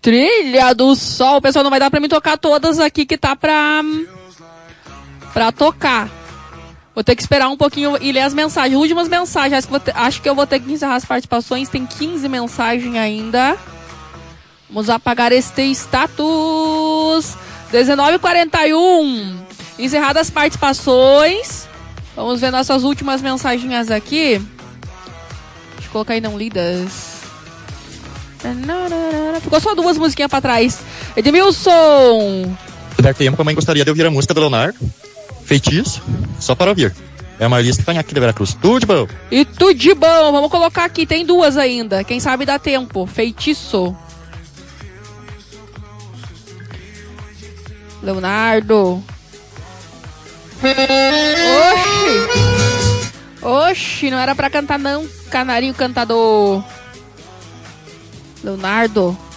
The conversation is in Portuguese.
Trilha do Sol. Pessoal, não vai dar pra me tocar todas aqui que tá pra tocar. Vou ter que esperar um pouquinho e ler as mensagens. Últimas mensagens. Acho que eu vou ter que encerrar as participações. Tem 15 mensagens ainda. Vamos apagar este status. 19h41. Encerradas as participações. Vamos ver nossas últimas mensagens aqui. Deixa eu colocar aí não lidas. Ficou só duas musiquinhas pra trás. Edmilson. Se der tempo, a mãe gostaria de ouvir a música do Leonardo. Feitiço, só para ouvir. É a Marli Stefanhac de Veracruz. Tudo de bom. E tudo de bom. Vamos colocar aqui. Tem duas ainda. Quem sabe dá tempo. Feitiço. Leonardo. Oxi, não era pra cantar não. Canarinho cantador. Leonardo.